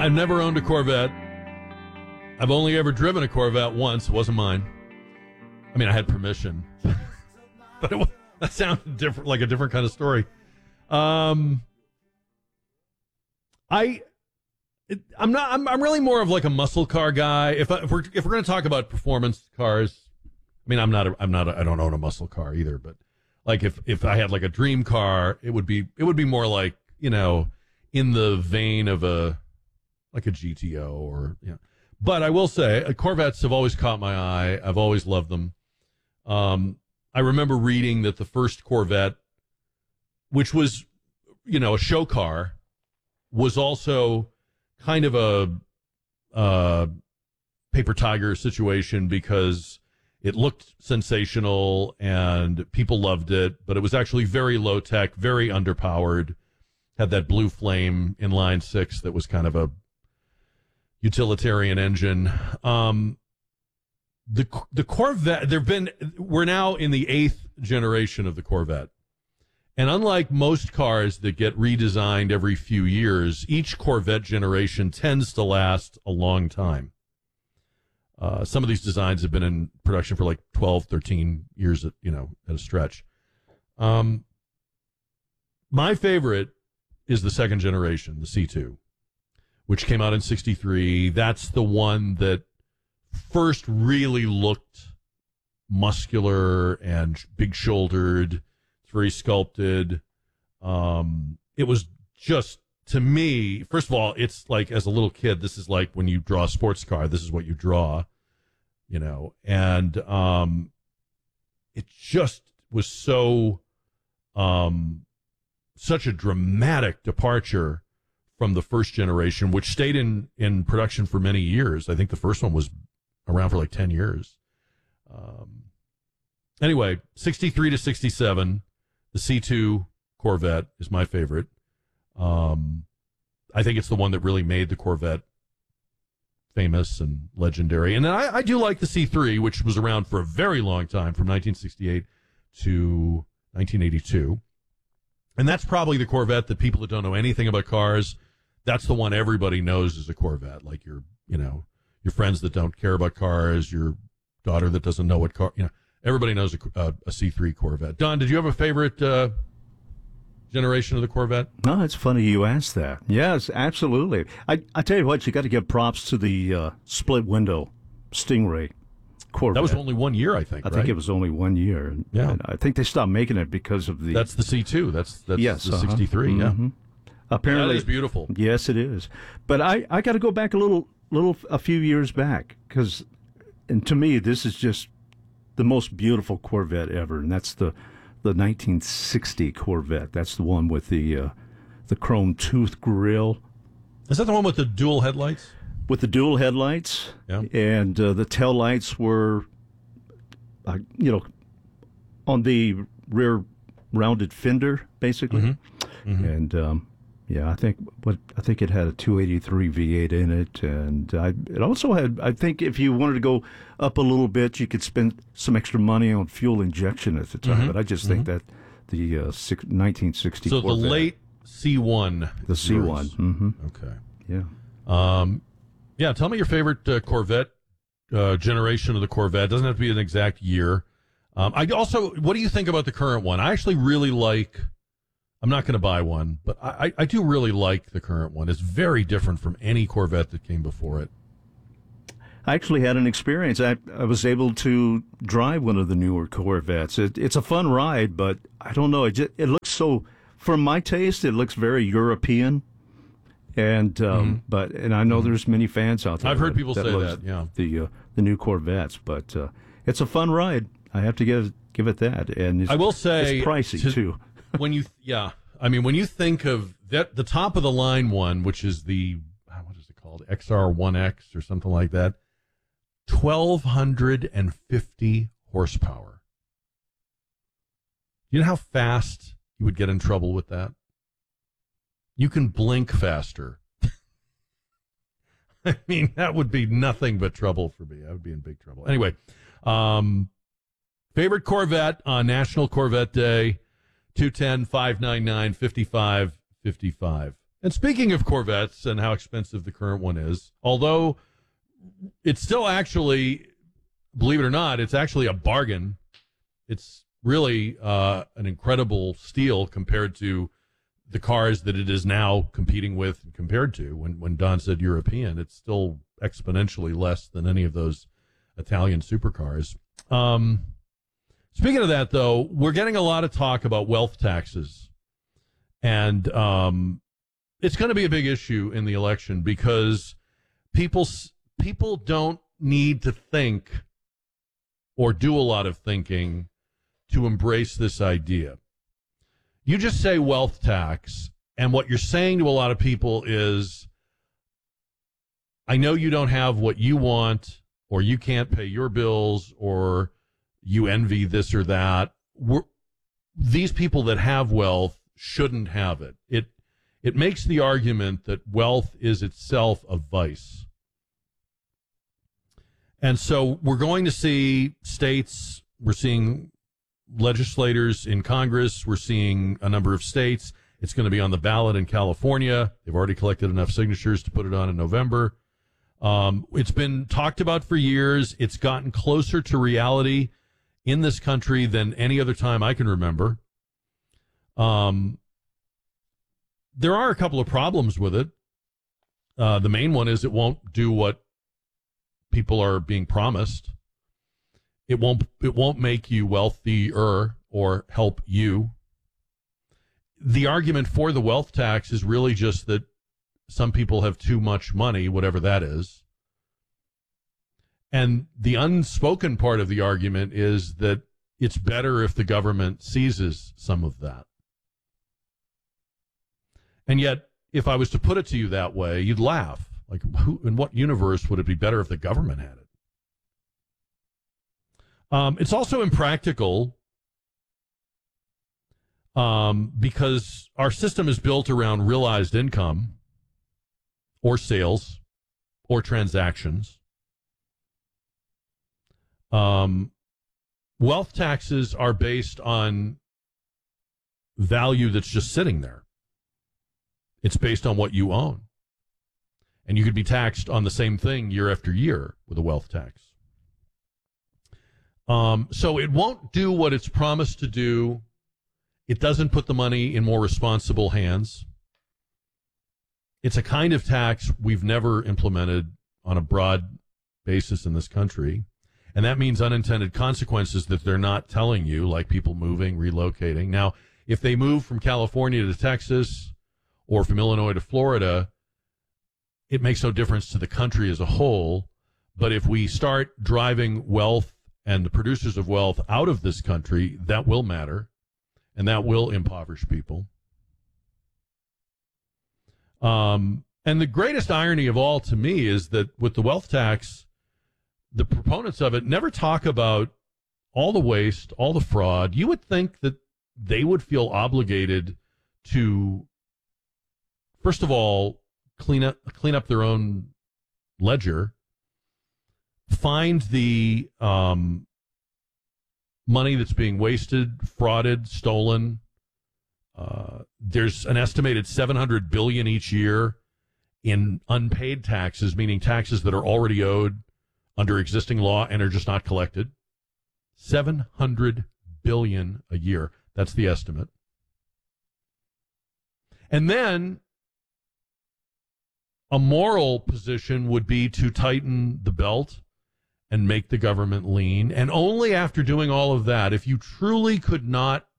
I've never owned a Corvette. I've only ever driven a Corvette once. It wasn't mine. I mean, I had permission. But that sounded different, like a different kind of story. I'm really more of like a muscle car guy. If we're going to talk about performance cars, I mean, I don't own a muscle car either, but like if I had like a dream car, it would be more like, you know, in the vein of a GTO or, you know. But I will say, Corvettes have always caught my eye. I've always loved them. I remember reading that the first Corvette, which was, you know, a show car, was also kind of a paper tiger situation because it looked sensational and people loved it, but it was actually very low tech, very underpowered. Had that blue flame inline six that was kind of a utilitarian engine. The Corvette, we're now in the 8th generation of the Corvette. And unlike most cars that get redesigned every few years, each Corvette generation tends to last a long time. Some of these designs have been in production for like 12, 13 years at a stretch. My favorite is the second generation, the C2, which came out in 63. That's the one that first really looked muscular and big-shouldered. It's very sculpted. It was just, to me, first of all, it's like, as a little kid, this is like when you draw a sports car, this is what you draw, you know, and it just was such a dramatic departure from the first generation, which stayed in production for many years. I think the first one was around for like 10 years. Anyway, 63 to 67, the C2 Corvette is my favorite. I think it's the one that really made the Corvette famous and legendary. And then I do like the C3, which was around for a very long time, from 1968 to 1982. And that's probably the Corvette that people that don't know anything about cars, that's the one everybody knows is a Corvette. Like your friends that don't care about cars, your daughter that doesn't know what car, everybody knows a C3 Corvette. Don, did you have a favorite generation of the Corvette? No, it's funny you asked that. Yes, absolutely. I tell you what, you got to give props to the split window Stingray Corvette. That was only 1 year, I think. I think it was only 1 year. Yeah. And I think they stopped making it because of the. That's the C2. That's yes, the 63. Mm-hmm. Yeah. Apparently, that is beautiful. Yes, it is. But I got to go back a few years back, and to me, this is just the most beautiful Corvette ever, and that's the 1960 Corvette. That's the one with the chrome tooth grille. Is that the one with the dual headlights? With the dual headlights, yeah. And the tail lights were, on the rear rounded fender, basically. Mm-hmm. Mm-hmm. And I think it had a 283 V8 in it, and it also had. I think if you wanted to go up a little bit, you could spend some extra money on fuel injection at the time. Mm-hmm. But I just think that the 1960. So Corvette, the late C1. The C1. Mm-hmm. Okay. Yeah. Yeah. Tell me your favorite Corvette generation of the Corvette. It doesn't have to be an exact year. What do you think about the current one? I actually really like. I'm not going to buy one, but I do really like the current one. It's very different from any Corvette that came before it. I actually had an experience. I was able to drive one of the newer Corvettes. It's a fun ride, but I don't know. It looks so, for my taste, it looks very European. And and I know there's many fans out there. I've heard people say that. Yeah, the new Corvettes, but it's a fun ride. I have to give it that. And I will say it's pricey too. When you think of that, the top of the line one, which is the, what is it called, XR1X or something like that, 1,250 horsepower. You know how fast you would get in trouble with that? You can blink faster. I mean, that would be nothing but trouble for me. I would be in big trouble. Anyway, favorite Corvette on National Corvette Day, 210-599-5555. And speaking of Corvettes and how expensive the current one is, although it's still actually, believe it or not, it's actually a bargain. It's really an incredible steal compared to the cars that it is now competing with and compared to. When Don said European, it's still exponentially less than any of those Italian supercars. Speaking of that, though, we're getting a lot of talk about wealth taxes. And it's going to be a big issue in the election because people don't need to think or do a lot of thinking to embrace this idea. You just say wealth tax, and what you're saying to a lot of people is, I know you don't have what you want, or you can't pay your bills, or you envy this or that. These people that have wealth shouldn't have it. It makes the argument that wealth is itself a vice. And so we're going to see states, we're seeing legislators in Congress, we're seeing a number of states. It's going to be on the ballot in California. They've already collected enough signatures to put it on in November. It's been talked about for years. It's gotten closer to reality in this country than any other time I can remember. There are a couple of problems with it. The main one is it won't do what people are being promised. It won't make you wealthier or help you. The argument for the wealth tax is really just that some people have too much money, whatever that is. And the unspoken part of the argument is that it's better if the government seizes some of that. And yet, if I was to put it to you that way, you'd laugh. Like, in what universe would it be better if the government had it? It's also impractical because our system is built around realized income or sales or transactions. Wealth taxes are based on value that's just sitting there. It's based on what you own. And you could be taxed on the same thing year after year with a wealth tax. So it won't do what it's promised to do. It doesn't put the money in more responsible hands. It's a kind of tax we've never implemented on a broad basis in this country. And that means unintended consequences that they're not telling you, like people moving, relocating. Now, if they move from California to Texas or from Illinois to Florida, it makes no difference to the country as a whole. But if we start driving wealth and the producers of wealth out of this country, that will matter, and that will impoverish people. And the greatest irony of all to me is that with the wealth tax, the proponents of it never talk about all the waste, all the fraud. You would think that they would feel obligated to, first of all, clean up their own ledger, find the money that's being wasted, frauded, stolen. There's an estimated $700 billion each year in unpaid taxes, meaning taxes that are already owed under existing law and are just not collected. $700 billion a year. That's the estimate. And then a moral position would be to tighten the belt and make the government lean. And only after doing all of that, if you truly could not